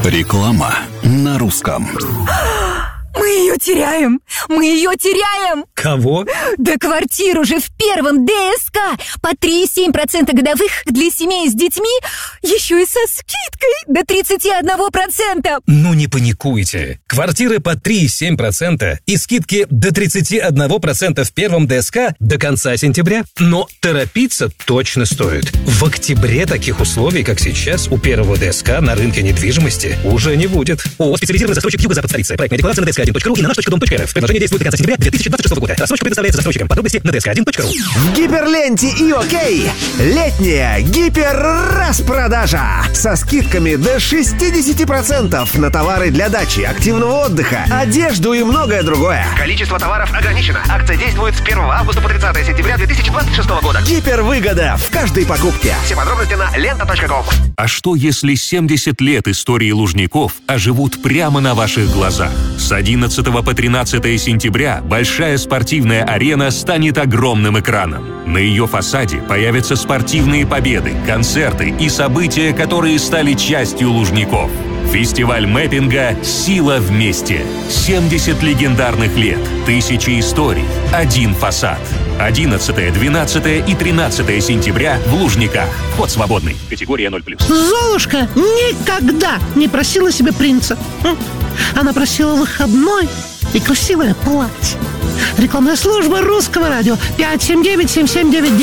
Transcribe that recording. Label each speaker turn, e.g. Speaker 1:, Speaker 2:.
Speaker 1: Реклама на русском.
Speaker 2: Мы ее теряем! Мы ее теряем!
Speaker 3: Кого?
Speaker 2: Да квартиру же в первом ДСК! По 3,7% годовых для семей с детьми, еще и со скидкой до 31%!
Speaker 3: Ну не паникуйте. Квартиры по 3,7% и скидки до 31% в первом ДСК до конца сентября. Но торопиться точно стоит. В октябре таких условий, как сейчас, у первого ДСК на рынке недвижимости уже не будет. ООО «Специализированный застройщик Юго-Запад столицы». Проектная декларация на dsк1.ru и на nаш.dom.rf. Предложение действует до конца сентября 2026 года. Рассрочка предоставляется застройщикам. Подробности на dsk1.ru.
Speaker 4: В Гиперленте и ОК летняя гиперраспродажа со скидками до 60% на товары для дачи, активного отдыха, одежду и многое другое.
Speaker 5: Количество товаров ограничено. Акция действует с 1 августа по 30 сентября 2026 года.
Speaker 4: Гипервыгода в каждой покупке.
Speaker 5: Все подробности на lenta.com.
Speaker 6: А что, если 70 лет истории Лужников оживут прямо на ваших глазах? С 11 по 13 сентября большая спортивная арена станет огромным экраном. На ее фасаде появятся спортивные победы, концерты и события, которые стали частью Лужников. Фестиваль мэппинга «Сила вместе». 70 легендарных лет, тысячи историй, один фасад. 11, 12 и 13 сентября в Лужниках. Вход свободный. Категория 0+.
Speaker 7: Золушка никогда не просила себе принца. Она просила выходной и красивое платье. Рекламная служба Русского радио 579-7799.